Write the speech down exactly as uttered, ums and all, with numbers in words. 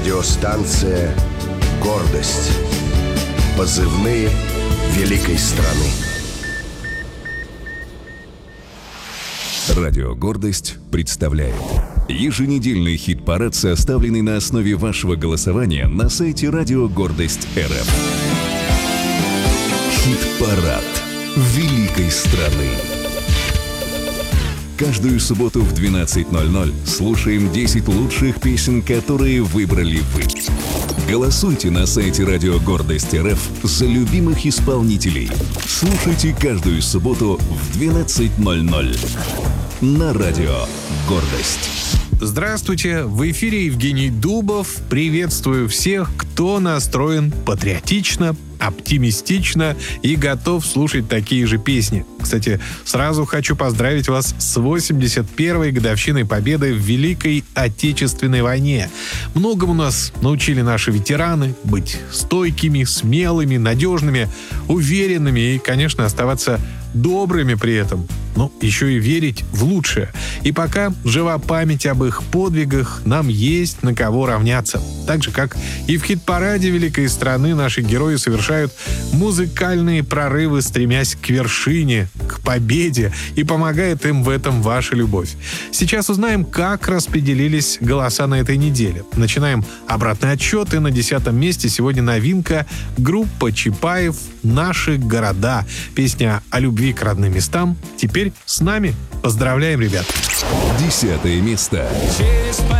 Радиостанция «Гордость». Позывные великой страны. Радио «Гордость» представляет еженедельный хит-парад, составленный на основе вашего голосования на сайте Радио Гордость эр эф. Хит-парад великой страны. Каждую субботу в двенадцать ноль ноль слушаем десять лучших песен, которые выбрали вы. Голосуйте на сайте Радио Гордость эр эф за любимых исполнителей. Слушайте каждую субботу в двенадцать ноль ноль на Радио Гордость. Здравствуйте, в эфире Евгений Дубов. Приветствую всех, кто настроен патриотично, оптимистично и готов слушать такие же песни. Кстати, сразу хочу поздравить вас с восемьдесят первой годовщиной победы в Великой Отечественной войне. Многому нас научили наши ветераны быть стойкими, смелыми, надежными, уверенными и, конечно, оставаться добрыми при этом. Ну, еще и верить в лучшее. И пока жива память об их подвигах, нам есть на кого равняться. Так же, как и в хит-параде великой страны, наши герои совершают музыкальные прорывы, стремясь к вершине, к победе, и помогает им в этом ваша любовь. Сейчас узнаем, как распределились голоса на этой неделе. Начинаем обратный отсчет, и на десятом месте сегодня новинка группа Чапаев «Наши города». Песня о любви к родным местам теперь с нами. Поздравляем, ребят! Десятое место.